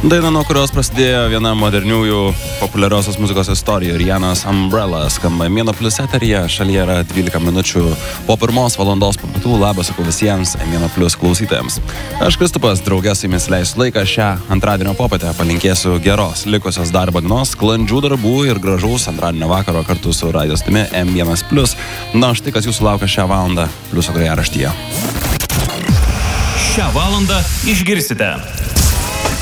Daina, nuo kurios prasidėjo viena moderniųjų populiariosios muzikos istorijų, Rihanna's Umbrella, skamba Mėno Plus eteryje, šalyje yra 12 minučių po 1 valandos po pietų. Labas sakau visiems Mėno Plus klausytojams. Aš Kristupas, draugės su jumis leisiu laiką šią antradienio popietę, palinkėsiu geros likusios darbo dienos, sklandžių darbų ir gražaus antradienio vakaro kartu su radio stimi M1+. Na, štai kas jūsų laukia šią valandą Pliuso grojaraštyje. Šią valandą išgirsite.